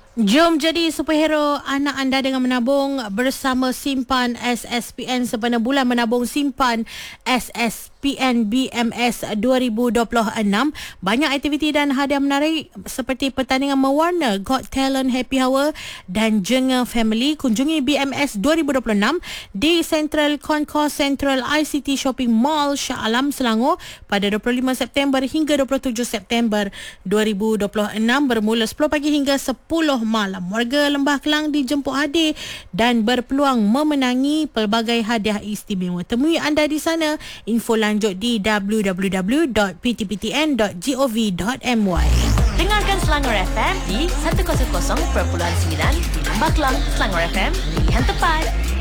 Jom jadi superhero anak anda dengan menabung bersama Simpan SSPN sepanjang bulan. Menabung Simpan SSPN BMS 2026. Banyak aktiviti dan hadiah menarik seperti pertandingan mewarna, Got Talent, Happy Hour dan Jenga Family. Kunjungi BMS 2026 di Central Concourse Central ICT Shopping Mall Shah Alam, Selangor pada 25 September hingga 27 September 2026 bermula 10 pagi hingga 10 malam. Warga Lembah Kelang dijemput hadir dan berpeluang memenangi pelbagai hadiah istimewa. Temui anda di sana. Info lanjut di www.ptptn.gov.my. Dengarkan Selangor FM di 100.9 di Lembah Kelang. Selangor FM, pilihan tepat.